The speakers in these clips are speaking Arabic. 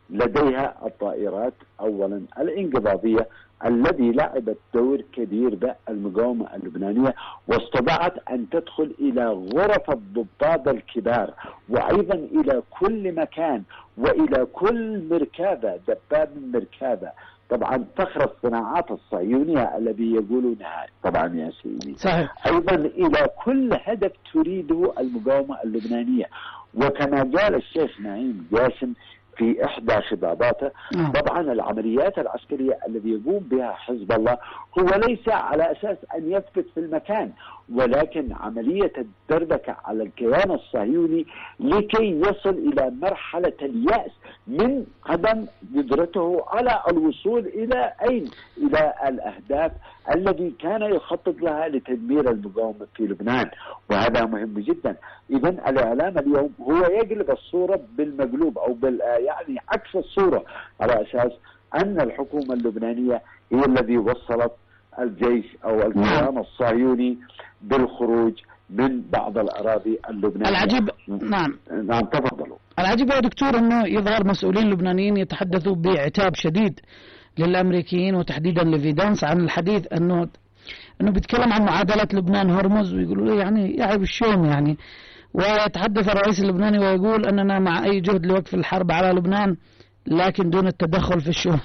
لديها الطائرات أولا الانقباضية الذي لعبت دور كبير بالمقاومة اللبنانية، واستطاعت أن تدخل إلى غرف الضباط الكبار وأيضا إلى كل مكان وإلى كل مركبة، دباب مركبة. طبعا فخر الصناعات الصهيونية الذي يقولونها طبعا يا سيدي، صحيح. أيضا إلى كل هدف تريده المقاومة اللبنانية. وكما قال الشيخ نعيم جاسم في إحدى خطاباته، طبعا العمليات العسكرية الذي يقوم بها حزب الله هو ليس على أساس أن يثبت في المكان، ولكن عملية الدربكة على الكيان الصهيوني لكي يصل إلى مرحلة اليأس من عدم قدرته على الوصول إلى أين؟ إلى الأهداف الذي كان يخطط لها لتدمير المقاومة في لبنان. وهذا مهم جدا. إذن الإعلام اليوم هو يقلب الصورة بالمقلوب أو يعني عكس الصورة، على أساس أن الحكومة اللبنانية هي الذي وصلت الجيش أو الكيان الصهيوني بالخروج من بعض الأراضي اللبنانية. العجيب نعم تفضلوا. العجيب يا دكتور أنه يظهر مسؤولين لبنانيين يتحدثوا بعتاب شديد للأمريكيين وتحديدا لفيدانس عن الحديث أنه بيتكلم عن معادلة لبنان هرمز، ويقولوا له يعني يعيب الشوم يعني. ويتحدث الرئيس اللبناني ويقول أننا مع أي جهد لوقف الحرب على لبنان لكن دون التدخل في الشؤون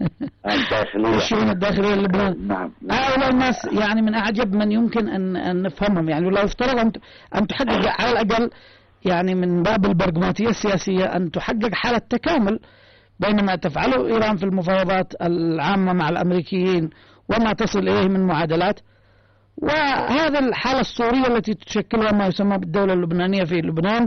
الداخلية للبنان. نعم. هؤلاء الناس يعني من أعجب من يمكن أن نفهمهم. يعني لو افترض أن تحقق على الأقل يعني من باب البرغماتية السياسية أن تحقق حالة تكامل بين ما تفعله إيران في المفاوضات العامة مع الأمريكيين وما تصل إليه من معادلات، وهذا الحالة الصورية التي تشكلها ما يسمى بالدولة اللبنانية في لبنان،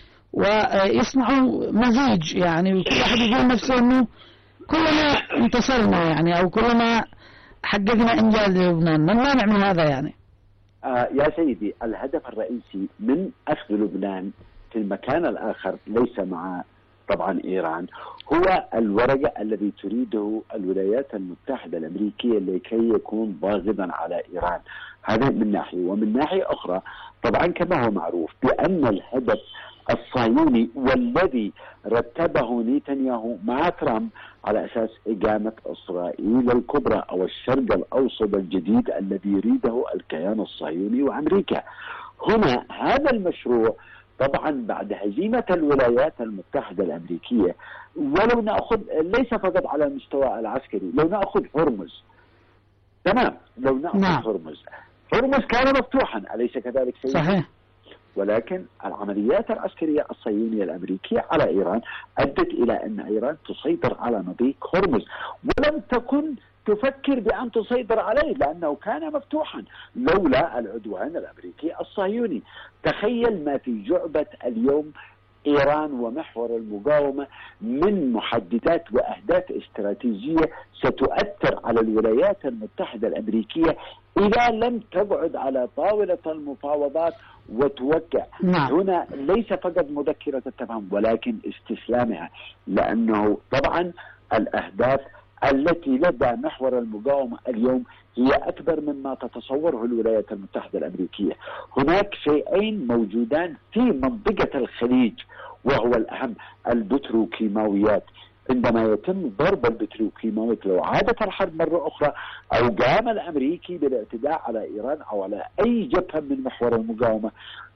ويصنعوا مزيج يعني. وكل واحد يقول نفسه أنه كلنا انتصرنا يعني، أو كلنا حققنا إنجاز للبنان. من مانع من هذا يعني؟ يا سيدي، الهدف الرئيسي من أخذ لبنان في المكان الآخر ليس مع طبعا إيران، هو الورقة الذي تريده الولايات المتحدة الأمريكية لكي يكون ضاغطا على إيران. هذا من ناحية. ومن ناحية أخرى طبعا كما هو معروف بأن الهدف الصهيوني والذي رتبه نتنياهو مع ترامب على أساس إقامة إسرائيل الكبرى أو الشرق الأوسط الجديد الذي يريده الكيان الصهيوني وأمريكا. هنا هذا المشروع طبعا بعد هزيمة الولايات المتحدة الأمريكية، ولو نأخذ ليس فقط على المستوى العسكري، لو نأخذ هرمز، تمام، لو نأخذ هرمز كان مفتوحا، أليس كذلك سيدي؟ صحيح. ولكن العمليات العسكرية الصهيونية الأمريكية على إيران أدت إلى أن إيران تسيطر على مضيق هرمز، ولم تكن تفكر بأن تسيطر عليه لأنه كان مفتوحا لولا العدوان الأمريكي الصهيوني. تخيل ما في جعبة اليوم إيران ومحور المقاومة من محددات وأهداف استراتيجية ستؤثر على الولايات المتحدة الأمريكية إذا لم تقعد على طاولة المفاوضات وتوقع. هنا ليس فقط مذكرة التفاهم ولكن استسلامها، لأنه طبعا الأهداف التي لدى محور المقاومة اليوم هي أكبر مما تتصوره الولايات المتحدة الأمريكية. هناك شيئين موجودان في منطقة الخليج وهو الأهم، البتروكيماويات. عندما يتم ضرب البتروكيماويات، لو عادت الحرب مرة أخرى أو قام الأمريكي بالاعتداء على إيران أو على أي جبهة من محور المقاومة،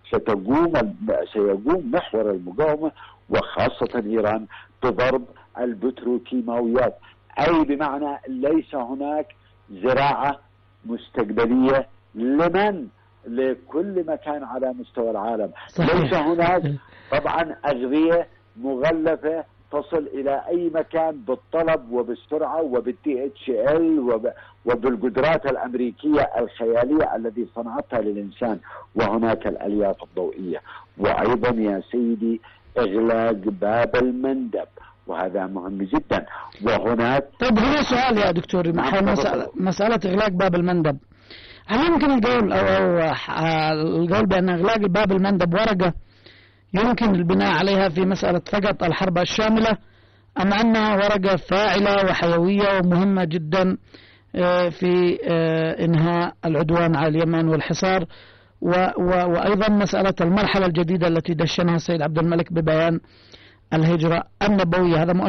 سيقوم محور المقاومة وخاصة إيران بضرب البتروكيماويات، أي بمعنى ليس هناك زراعة مستقبلية لكل مكان على مستوى العالم. صحيح. ليس هناك طبعا أغذية مغلفة تصل إلى أي مكان بالطلب وبالسرعة وبالTHL وبالقدرات الأمريكية الخيالية التي صنعتها للإنسان. وهناك الألياف الضوئية، وأيضا يا سيدي إغلاق باب المندب، وهذا مهم جدا. وهناك طيب هنا سؤال يا دكتور، مسألة إغلاق باب المندب، هل يمكن القول القول بأن إغلاق باب المندب ورقة يمكن البناء عليها في مسألة فقط الحرب الشاملة، أم أنها ورقة فاعلة وحيوية ومهمة جدا في إنهاء العدوان على اليمن والحصار، وأيضا مسألة المرحلة الجديدة التي دشنها السيد عبد الملك ببيان الهجرة النبوية؟ هذا